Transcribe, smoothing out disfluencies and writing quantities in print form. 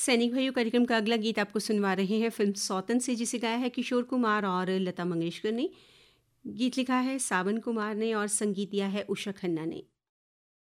सैनिक भाइयों कार्यक्रम का अगला गीत आपको सुनवा रहे हैं फिल्म सौतन से, जिसे गाया है किशोर कुमार और लता मंगेशकर ने। गीत लिखा है सावन कुमार ने और संगीत दिया है उषा खन्ना ने।